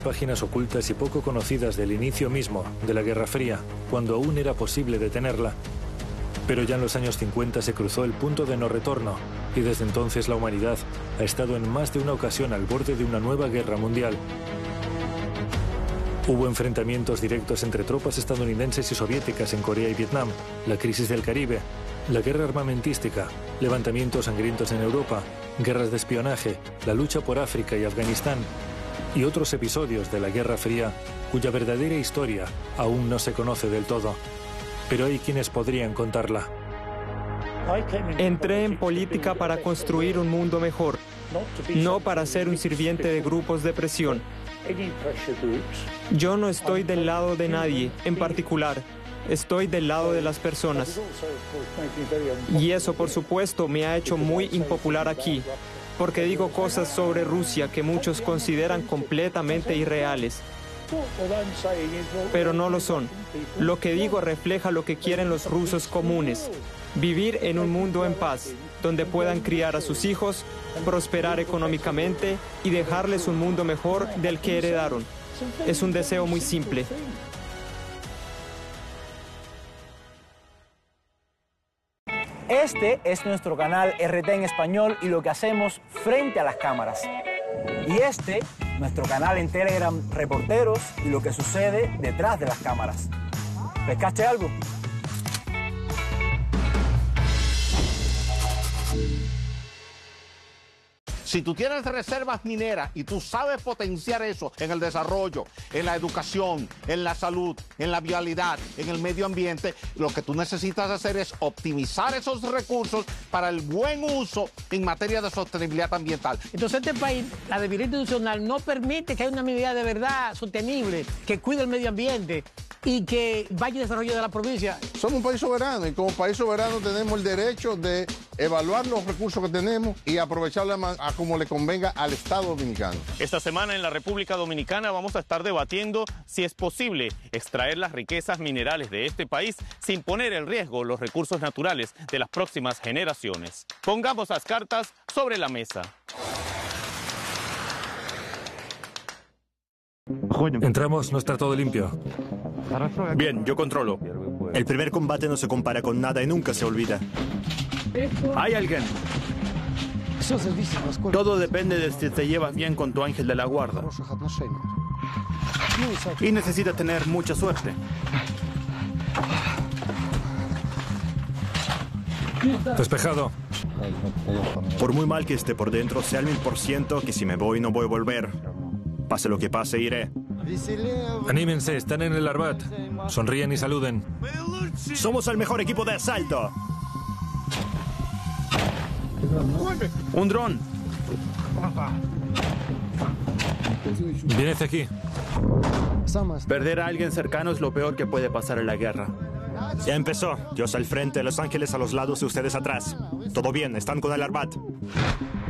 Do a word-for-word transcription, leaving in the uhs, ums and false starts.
Páginas ocultas y poco conocidas del inicio mismo de la Guerra Fría, cuando aún era posible detenerla. Pero ya en los años cincuenta se cruzó el punto de no retorno, y desde entonces la humanidad ha estado en más de una ocasión al borde de una nueva guerra mundial. Hubo enfrentamientos directos entre tropas estadounidenses y soviéticas en Corea y Vietnam, la crisis del Caribe, la guerra armamentística, levantamientos sangrientos en Europa, guerras de espionaje, la lucha por África y Afganistán, y otros episodios de la Guerra Fría cuya verdadera historia aún no se conoce del todo. Pero hay quienes podrían contarla. Entré en política para construir un mundo mejor, no para ser un sirviente de grupos de presión. Yo no estoy del lado de nadie en particular, estoy del lado de las personas. Y eso, por supuesto, me ha hecho muy impopular aquí, porque digo cosas sobre Rusia que muchos consideran completamente irreales. Pero no lo son. Lo que digo refleja lo que quieren los rusos comunes: vivir en un mundo en paz, donde puedan criar a sus hijos, prosperar económicamente y dejarles un mundo mejor del que heredaron. Es un deseo muy simple. Este es nuestro canal R T en español y lo que hacemos frente a las cámaras. Y este, nuestro canal en Telegram, Reporteros, y lo que sucede detrás de las cámaras. ¿Pescaste algo? Si tú tienes reservas mineras y tú sabes potenciar eso en el desarrollo, en la educación, en la salud, en la vialidad, en el medio ambiente, lo que tú necesitas hacer es optimizar esos recursos para el buen uso en materia de sostenibilidad ambiental. Entonces este país, la debilidad institucional no permite que haya una medida de verdad sostenible, que cuide el medio ambiente y que vaya al desarrollo de la provincia. Somos un país soberano y como país soberano tenemos el derecho de evaluar los recursos que tenemos y aprovecharlos a como le convenga al Estado Dominicano. Esta semana en la República Dominicana vamos a estar debatiendo si es posible extraer las riquezas minerales de este país sin poner en riesgo los recursos naturales de las próximas generaciones. Pongamos las cartas sobre la mesa. Entramos, no está todo limpio. Bien, yo controlo. El primer combate no se compara con nada y nunca se olvida. ¿Hay alguien? Todo depende de si te llevas bien con tu ángel de la guarda. Y necesitas tener mucha suerte. Despejado. Por muy mal que esté por dentro, sé al mil por ciento que si me voy no voy a volver. Pase lo que pase, iré. Anímense, están en el Arbat. Sonríen y saluden. Somos el mejor equipo de asalto. Un dron. Viene hacia aquí. Perder a alguien cercano es lo peor que puede pasar en la guerra. Ya empezó. Dios al frente, Los Ángeles a los lados y ustedes atrás. Todo bien, están con el Arbat.